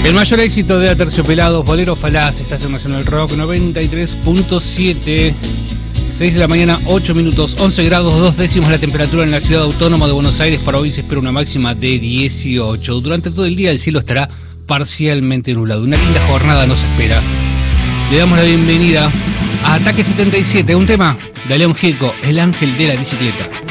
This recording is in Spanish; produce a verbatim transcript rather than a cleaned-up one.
El mayor éxito de Aterciopelados, Bolero Falaz, Estación Nacional Rock noventa y tres punto siete. seis de la mañana, ocho minutos, once grados, dos décimos la temperatura en la ciudad autónoma de Buenos Aires. Para hoy se espera una máxima de dieciocho. Durante todo el día el cielo estará parcialmente nublado. Una linda jornada nos espera. Le damos la bienvenida a Ataque setenta y siete, un tema de León Gieco, El Ángel de la Bicicleta.